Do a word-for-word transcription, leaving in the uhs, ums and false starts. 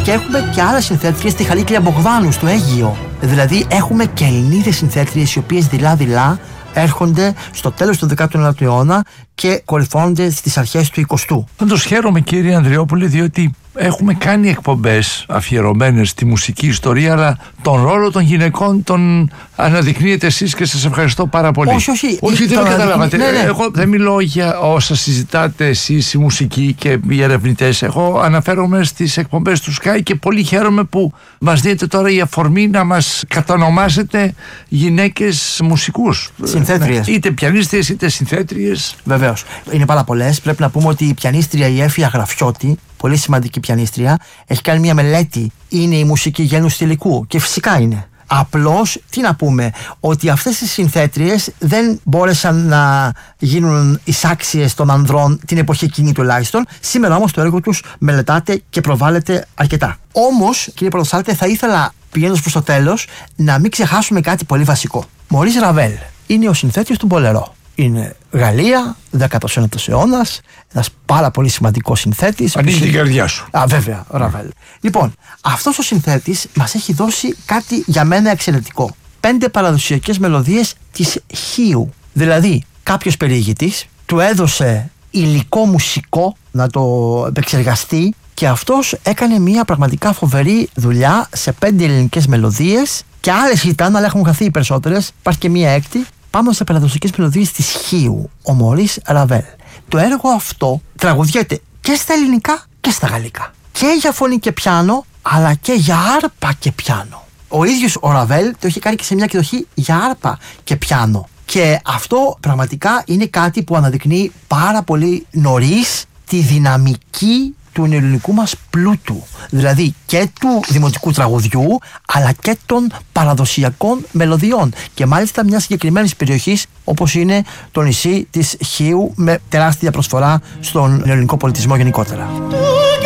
Και έχουμε και άλλες συνθέτριες, τη Χαλίκρια Μπογδάνου στο Αίγυο. Δηλαδή έχουμε και Ελληνίδες συνθέτριες οι οποίες δειλά-δειλά έρχονται στο τέλος του δέκατου ένατου αιώνα και κορυφώνονται στις αρχές του εικοστού. Πάντως χαίρομαι, κύριε Ανδριόπουλε, διότι έχουμε κάνει εκπομπές αφιερωμένες στη μουσική ιστορία, αλλά τον ρόλο των γυναικών τον αναδεικνύετε εσείς και σας ευχαριστώ πάρα πολύ. Όχι, όχι. Όχι, δεν με καταλάβατε. Ναι, ναι. Εγώ δεν μιλώ για όσα συζητάτε εσείς οι μουσικοί και οι ερευνητές. Εγώ αναφέρομαι στις εκπομπές του Sky και πολύ χαίρομαι που μας δίνετε τώρα η αφορμή να μας κατανομάσετε γυναίκες μουσικούς. Συνθέτριες. Είτε πιανίστριες είτε συνθέτριες. Βεβαίως. Είναι πάρα πολλές. Πρέπει να πούμε ότι η πιανίστρια η Έφη Αγραφιώτη, πολύ σημαντική πιανίστρια, έχει κάνει μια μελέτη. Είναι η μουσική γένους θηλυκού. Και φυσικά είναι. Απλώς, τι να πούμε, ότι αυτές οι συνθέτριες δεν μπόρεσαν να γίνουν εισάξιες των ανδρών την εποχή εκείνη τουλάχιστον. Σήμερα όμως το έργο τους μελετάται και προβάλλεται αρκετά. Όμως, κύριε Πρωτοστάλτε, θα ήθελα, πηγαίνοντας προς το τέλος, να μην ξεχάσουμε κάτι πολύ βασικό. Μωρίς Ραβέλ είναι ο συνθέτης του Μπολερό. Είναι Γαλλία, δέκατος ένατος αιώνας, ένας πάρα πολύ σημαντικός συνθέτης. Ανοίγει την καρδιά σου. Α, βέβαια, ο Ραβέλ. Λοιπόν, αυτός ο συνθέτης μας έχει δώσει κάτι για μένα εξαιρετικό. Πέντε παραδοσιακές μελωδίες της Χίου. Δηλαδή, κάποιος περιηγητής του έδωσε υλικό μουσικό να το επεξεργαστεί και αυτός έκανε μια πραγματικά φοβερή δουλειά σε πέντε ελληνικές μελωδίες και άλλες ήταν, αλλά έχουν χαθεί οι περισσότερες. Υπάρχει και μια έκτη. Πάμε σε παραδοσιακές μελωδίες της Χίου, ο Μωρίς Ραβέλ. Το έργο αυτό τραγουδιέται και στα ελληνικά και στα γαλλικά. Και για φωνή και πιάνο, αλλά και για άρπα και πιάνο. Ο ίδιος ο Ραβέλ το έχει κάνει και σε μια εκδοχή για άρπα και πιάνο. Και αυτό πραγματικά είναι κάτι που αναδεικνύει πάρα πολύ νωρίς τη δυναμική του ελληνικού μας πλούτου, δηλαδή και του δημοτικού τραγουδιού αλλά και των παραδοσιακών μελωδιών και μάλιστα μια συγκεκριμένη περιοχή όπως είναι το νησί της Χίου με τεράστια προσφορά στον ελληνικό πολιτισμό γενικότερα.